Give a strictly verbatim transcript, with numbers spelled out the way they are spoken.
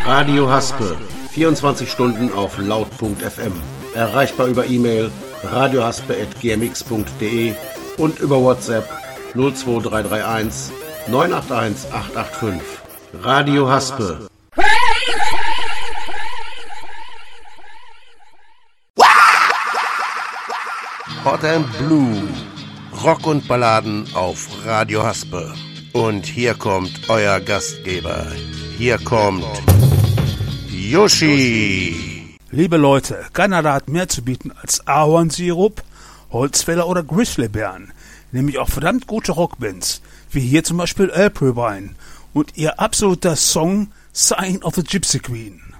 Radio Haspe, vierundzwanzig Stunden auf laut punkt f m. Erreichbar über E-Mail radiohaspe at g m x punkt d e und über WhatsApp null zwei drei drei eins neun acht eins acht acht fünf. Radio Haspe. Hot and Blue. Rock und Balladen auf Radio Haspe. Und hier kommt euer Gastgeber. Hier kommt Yoshi. Liebe Leute, Kanada hat mehr zu bieten als Ahornsirup, Holzfäller oder Grizzlybären. Nämlich auch verdammt gute Rockbands, wie hier zum Beispiel Alphabine und ihr absoluter Song Sign of the Gypsy Queen.